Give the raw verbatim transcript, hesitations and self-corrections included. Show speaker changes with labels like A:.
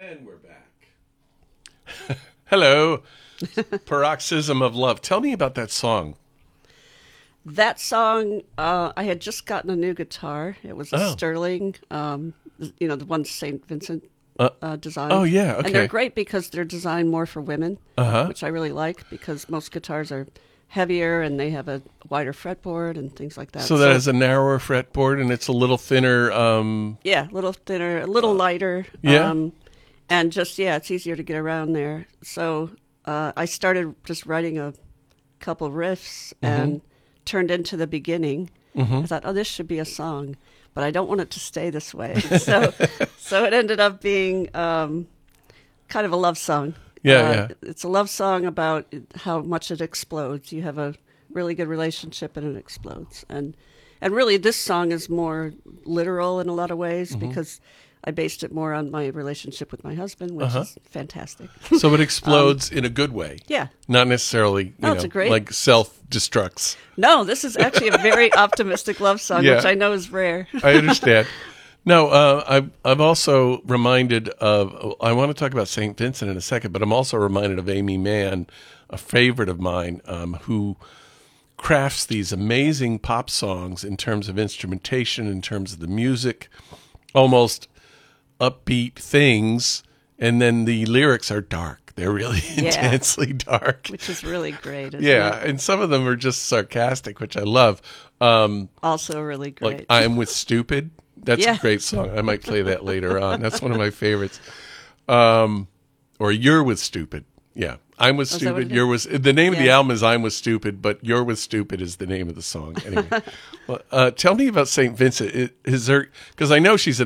A: And we're back. Hello. Paroxysm of Love. Tell me about that song.
B: That song, uh, I had just gotten a new guitar. It was a
A: Oh.
B: Sterling, um, you know, the one Saint Vincent
A: Uh,
B: uh, designed.
A: oh, yeah, okay.
B: And they're great because they're designed more for women,
A: Uh-huh.
B: which I really like because most guitars are heavier and they have a wider fretboard and things like that.
A: So that is a narrower fretboard and it's a little thinner. Um,
B: Yeah, a little thinner, a little lighter.
A: Yeah.
B: Um, and just, yeah, it's easier to get around there. So uh, I started just writing a couple riffs and turned into the beginning. I thought, oh, this should be a song, but I don't want it to stay this way. So so it ended up being um, kind of a love song.
A: Yeah,
B: Uh,
A: yeah.
B: It's a love song about how much it explodes. You have a really good relationship and it explodes. And and really this song is more literal in a lot of ways because I based it more on my relationship with my husband, which is fantastic.
A: so it explodes in a good way.
B: Yeah.
A: Not necessarily, you
B: No,
A: know,
B: it's a great-
A: like self-destructs.
B: No, this is actually a very optimistic love song,
A: Yeah.
B: which I know is rare.
A: I understand. No, uh, I, I'm also reminded of, I want to talk about Saint Vincent in a second, but I'm also reminded of Amy Mann, a favorite of mine, um, who crafts these amazing pop songs in terms of instrumentation, in terms of the music, almost upbeat things, and then the lyrics are dark. They're really intensely dark.
B: Which is really great. Isn't
A: Yeah,
B: it?
A: and some of them are just sarcastic, which I love. Um,
B: Also really great.
A: like I'm with Stupid. That's
B: Yeah.
A: a great song. I might play that later on. That's one of my favorites. Um, or You're with Stupid. Yeah. I'm with
B: Oh, is that what
A: Stupid.
B: it
A: You're
B: is?
A: with the name of the
B: Yeah.
A: album is I'm with Stupid, but You're with Stupid is the name of the song. Anyway, well, uh, tell me about Saint Vincent. Is there because I know she's an